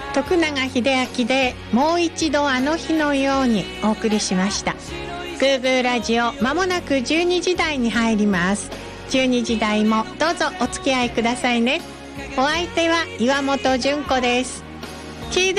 徳永英明でもう一度あの日のようにお送りしました。グーグーラジオまもなく12時台に入ります。12時台もどうぞお付き合いくださいね。お相手は岩本純子です。聞いて